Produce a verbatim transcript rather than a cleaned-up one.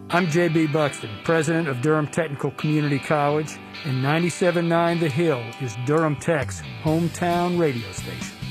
I'm J B Buxton, president of Durham Technical Community College, and ninety-seven point nine The Hill is Durham Tech's hometown radio station.